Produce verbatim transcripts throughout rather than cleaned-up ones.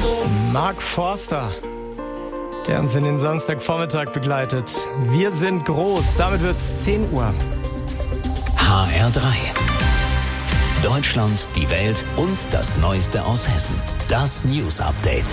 Mark Forster, der uns in den Samstagvormittag begleitet. Wir sind groß, damit wird's zehn Uhr. H R drei. Deutschland, die Welt und das Neueste aus Hessen. Das News Update.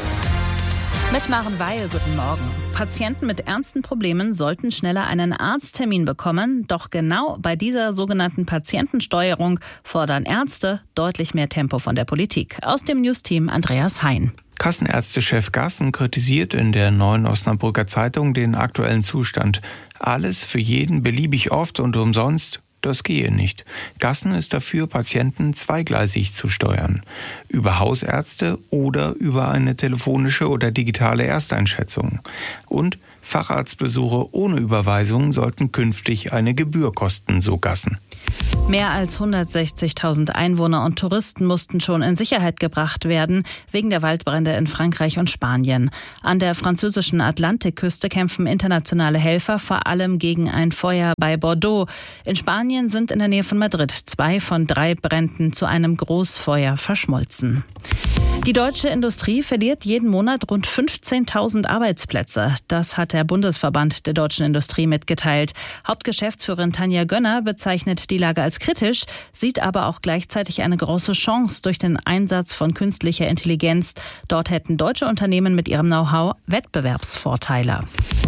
Mit Maren Weil, guten Morgen. Patienten mit ernsten Problemen sollten schneller einen Arzttermin bekommen. Doch genau bei dieser sogenannten Patientensteuerung fordern Ärzte deutlich mehr Tempo von der Politik. Aus dem News-Team Andreas Hein. Kassenärztechef Gassen kritisiert in der Neuen Osnabrücker Zeitung den aktuellen Zustand. Alles für jeden beliebig oft und umsonst. Das gehe nicht. Gassen ist dafür, Patienten zweigleisig zu steuern. Über Hausärzte oder über eine telefonische oder digitale Ersteinschätzung. Und Facharztbesuche ohne Überweisung sollten künftig eine Gebühr kosten, so Gassen. Mehr als hundertsechzigtausend Einwohner und Touristen mussten schon in Sicherheit gebracht werden, wegen der Waldbrände in Frankreich und Spanien. An der französischen Atlantikküste kämpfen internationale Helfer vor allem gegen ein Feuer bei Bordeaux. In Spanien sind in der Nähe von Madrid zwei von drei Bränden zu einem Großfeuer verschmolzen. Die deutsche Industrie verliert jeden Monat rund fünfzehntausend Arbeitsplätze. Das hat der Bundesverband der deutschen Industrie mitgeteilt. Hauptgeschäftsführerin Tanja Gönner bezeichnet die Lage als kritisch, sieht aber auch gleichzeitig eine große Chance durch den Einsatz von künstlicher Intelligenz. Dort hätten deutsche Unternehmen mit ihrem Know-how Wettbewerbsvorteile.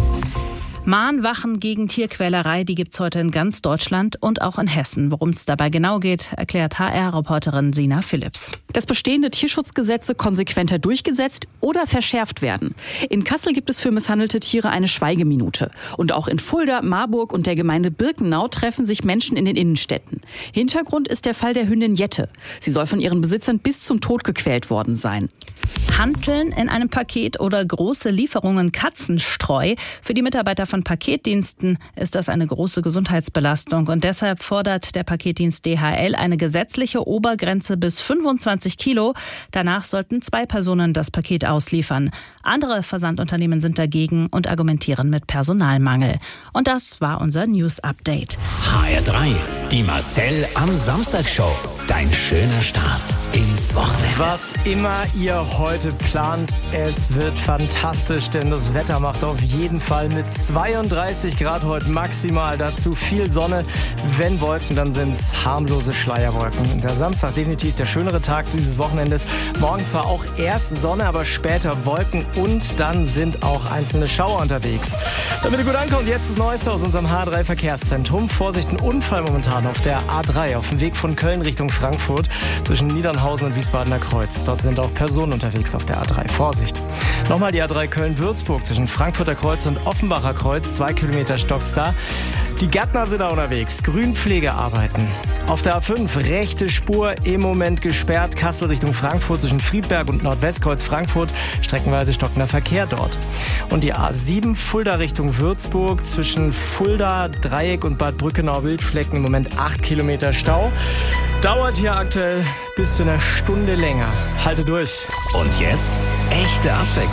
Mahnwachen gegen Tierquälerei, die gibt's heute in ganz Deutschland und auch in Hessen. Worum es dabei genau geht, erklärt H R-Reporterin Sina Philipps. Dass bestehende Tierschutzgesetze konsequenter durchgesetzt oder verschärft werden. In Kassel gibt es für misshandelte Tiere eine Schweigeminute. Und auch in Fulda, Marburg und der Gemeinde Birkenau treffen sich Menschen in den Innenstädten. Hintergrund ist der Fall der Hündin Jette. Sie soll von ihren Besitzern bis zum Tod gequält worden sein. Hanteln in einem Paket oder große Lieferungen Katzenstreu. Für die Mitarbeiter von Paketdiensten ist das eine große Gesundheitsbelastung. Und deshalb fordert der Paketdienst D H L eine gesetzliche Obergrenze bis fünfundzwanzig Kilo. Danach sollten zwei Personen das Paket ausliefern. Andere Versandunternehmen sind dagegen und argumentieren mit Personalmangel. Und das war unser News-Update. H R drei. Die Marcel am Samstag-Show. Dein schöner Start ins Wochenende. Was immer ihr heute plant, es wird fantastisch, denn das Wetter macht auf jeden Fall mit zweiunddreißig Grad heute maximal. Dazu viel Sonne. Wenn Wolken, dann sind es harmlose Schleierwolken. Der Samstag definitiv der schönere Tag dieses Wochenendes. Morgen zwar auch erst Sonne, aber später Wolken und dann sind auch einzelne Schauer unterwegs. Damit ihr gut ankommt, jetzt das Neueste aus unserem H drei Verkehrszentrum. Vorsicht, ein Unfall momentan auf der A drei auf dem Weg von Köln Richtung Frankfurt zwischen Niedernhausen und Wiesbadener Kreuz. Dort sind auch Personen unterwegs auf der A drei. Vorsicht. Nochmal die A drei Köln-Würzburg zwischen Frankfurter Kreuz und Offenbacher Kreuz. Zwei Kilometer stockt's da. Die Gärtner sind da unterwegs. Grünpflegearbeiten. Auf der A fünf rechte Spur im Moment gesperrt. Kassel Richtung Frankfurt zwischen Friedberg und Nordwestkreuz Frankfurt. Streckenweise stockender Verkehr dort. Und die A sieben Fulda Richtung Würzburg zwischen Fulda, Dreieck und Bad Brückenau-Wildflecken im Moment acht Kilometer Stau. Dauert hier aktuell bis zu einer Stunde länger. Halte durch. Und jetzt echte Abwechslung.